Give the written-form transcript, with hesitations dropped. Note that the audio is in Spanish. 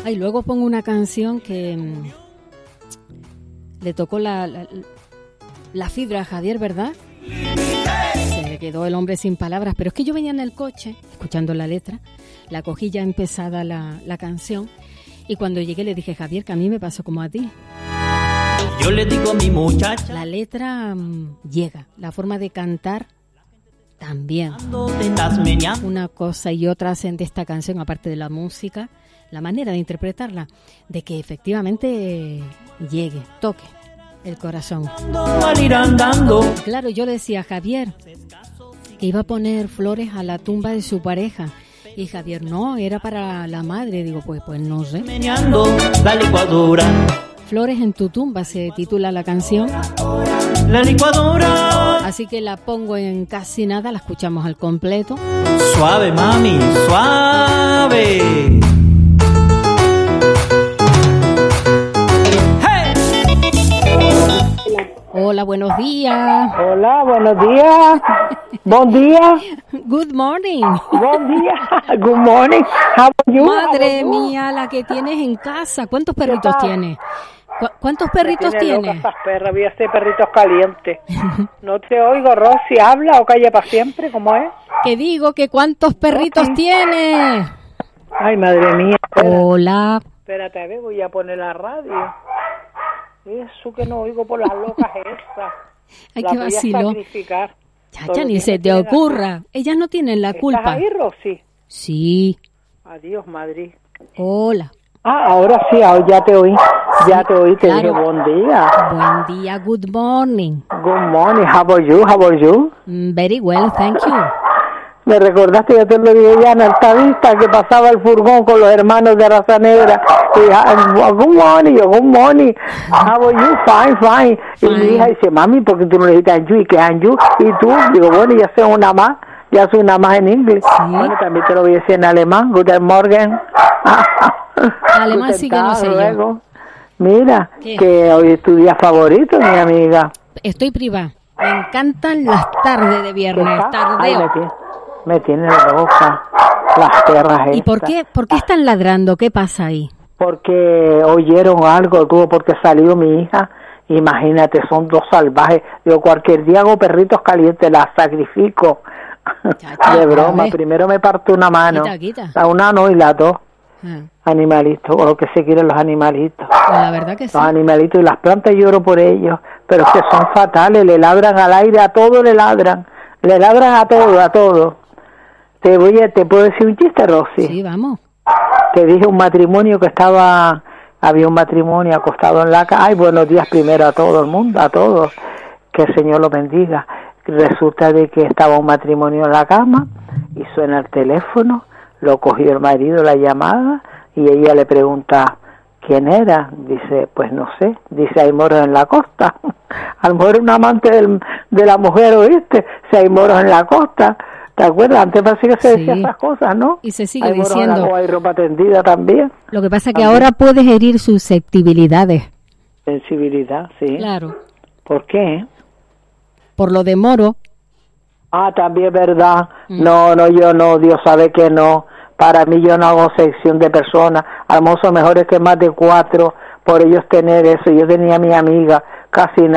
Y luego pongo una canción que le tocó la fibra a Javier, ¿verdad? Se le quedó el hombre sin palabras, pero es que yo venía en el coche, escuchando la letra, la cogí ya empezada la canción, y cuando llegué le dije, Javier, que a mí me pasó como a ti. Yo le digo a mi muchacha. La letra llega, la forma de cantar también. Una cosa y otra hacen de esta canción, aparte de la música, la manera de interpretarla, de que efectivamente llegue, toque el corazón. Claro, yo le decía a Javier que iba a poner flores a la tumba de su pareja, y Javier, no, era para la madre. Digo, pues no sé. La licuadora. Flores en tu tumba se titula la canción. La licuadora. Así que la pongo en casi nada, la escuchamos al completo. Suave, mami, suave. Hola, buenos días. Hola, buenos días. Buen día. Good morning. Buen día. Good morning. How are you? Madre mía, la que tienes en casa. ¿Cuántos perritos tienes? ¿Cuántos perritos tienes? Esas perras, vi este perritos calientes. No te oigo, Rosy. ¿Habla o calla para siempre? ¿Cómo es? Que digo que ¿cuántos perritos tienes? Ay, madre mía. Hola. Espérate, a ver, voy a poner la radio. Eso que no oigo por las locas estas. Ay, qué vacilo. Sacrificar. Chacha, ni se te ocurra. Ellas no tienen la culpa. ¿Estás ahí, Rosy? Sí. Adiós, Madrid. Hola. Ahora sí, ya te oí. Sí, ya te oí, te claro. dije buen día. Buen día, good morning. Good morning, how are you? How are you? Very well, thank you. Me recordaste, yo te lo dije ya en Altavista, que pasaba el furgón con los hermanos de raza negra. Y, good morning, how are you? Fine. Y mi hija dice, mami, ¿por qué tú no le dijiste Anju? ¿Y qué Anju? Y tú, digo, bueno, ya sé una más. Ya soy una más en inglés. Sí. Bueno, también te lo voy a decir en alemán. Guten Morgen. Alemán sí que no sé yo. Mira, ¿qué? Que hoy es tu día favorito, mi amiga. Estoy privada. Me encantan las tardes de viernes, tardeo. Me tiene loca las perras estas. ¿Y por qué están ladrando? ¿Qué pasa ahí? Porque oyeron algo, porque salió mi hija. Imagínate, son dos salvajes. Digo, cualquier día hago perritos calientes, las sacrifico. Chacha, de broma, primero me parto una mano. Quita. Una no y la dos. Animalitos, o lo que se quieren los animalitos. Pues la verdad que sí. Los animalitos y las plantas lloro por ellos, pero es que son fatales, le ladran al aire, a todo le ladran a todo. Te puedo decir un chiste, Rosy. Sí, vamos. Te dije un matrimonio que había un matrimonio acostado en la cama. Ay, buenos días primero a todo el mundo, a todos, que el Señor los bendiga. Resulta de que estaba un matrimonio en la cama y suena el teléfono, lo cogió el marido la llamada y ella le pregunta quién era. Dice, pues no sé. Dice, hay moros en la costa. A lo mejor es un amante de la mujer, ¿oíste? Si hay moros en la costa. ¿Te acuerdas? Antes parecía que se decía esas cosas, ¿no? Y se sigue hay diciendo. Hay ropa tendida también. Lo que pasa es que ahora puedes herir susceptibilidades. Sensibilidad, sí. Claro. ¿Por qué? Por lo de moro. También es verdad. No, yo no. Dios sabe que no. Para mí yo no hago sección de personas. A lo mejor son mejores que más de 4 por ellos tener eso. Yo tenía a mi amiga casi